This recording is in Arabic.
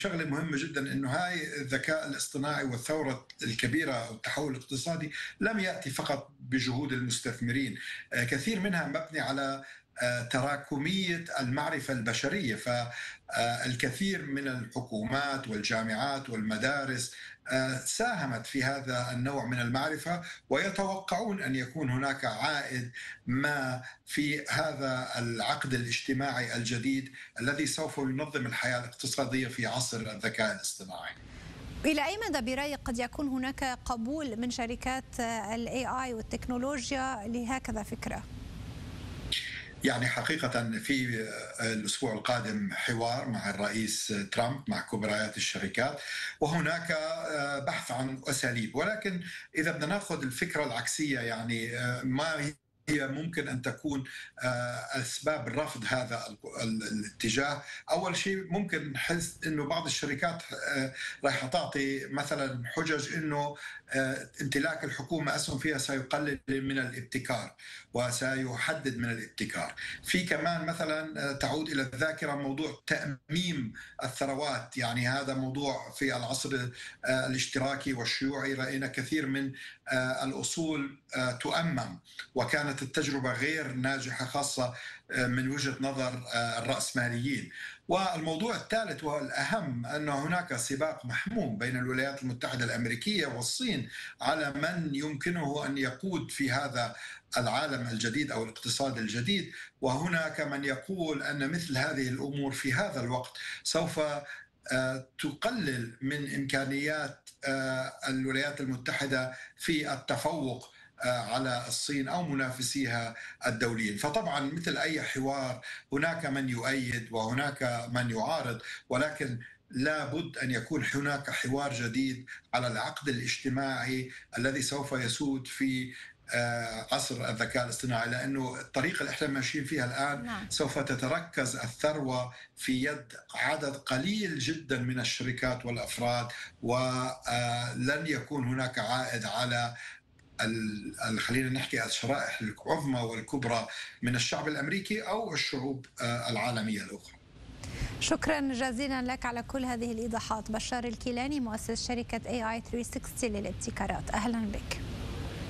شغله مهمه جدا انه هاي الذكاء الاصطناعي والثوره الكبيره والتحول الاقتصادي لم ياتي فقط بجهود المستثمرين، كثير منها مبني على تراكميه المعرفه البشريه، فالكثير من الحكومات والجامعات والمدارس ساهمت في هذا النوع من المعرفه، ويتوقعون ان يكون هناك عائد ما في هذا العقد الاجتماعي الجديد الذي سوف ينظم الحياه الاقتصاديه في عصر الذكاء الاصطناعي. إلى أي مدى برأيك قد يكون هناك قبول من شركات ال AI والتكنولوجيا لهكذا فكرة؟ يعني حقيقة في الأسبوع القادم حوار مع الرئيس ترامب مع كبريات الشركات، وهناك بحث عن أساليب، ولكن إذا بدنا ناخذ الفكرة العكسية يعني ما هي ممكن أن تكون أسباب رفض هذا الاتجاه. أول شيء ممكن نحس أنه بعض الشركات راح تعطي مثلا حجج أنه امتلاك الحكومة أسهم فيها سيقلل من الابتكار وسيحدد من الابتكار. في كمان مثلا تعود إلى الذاكرة موضوع تأميم الثروات، يعني هذا موضوع في العصر الاشتراكي والشيوعي رأينا كثير من الأصول تؤمم، وكانت التجربة غير ناجحة خاصة من وجهة نظر الرأسماليين. والموضوع الثالث وهو الأهم أن هناك سباق محموم بين الولايات المتحدة الأمريكية والصين على من يمكنه أن يقود في هذا العالم الجديد أو الاقتصاد الجديد، وهناك من يقول أن مثل هذه الأمور في هذا الوقت سوف تقلل من إمكانيات الولايات المتحدة في التفوق على الصين أو منافسيها الدوليين. فطبعا مثل أي حوار هناك من يؤيد وهناك من يعارض، ولكن لابد أن يكون هناك حوار جديد على العقد الاجتماعي الذي سوف يسود في عصر الذكاء الاصطناعي، لأنه الطريقة اللي احنا ماشيين فيها الآن سوف تتركز الثروة في يد عدد قليل جدا من الشركات والأفراد، ولن يكون هناك عائد على خلينا نحكي الشرائح العظمى والكبرى من الشعب الأمريكي أو الشعوب العالمية الأخرى. شكرا جزيلا لك على كل هذه الإيضاحات. بشار الكيلاني، مؤسس شركة AI 360 للابتكارات، أهلا بك.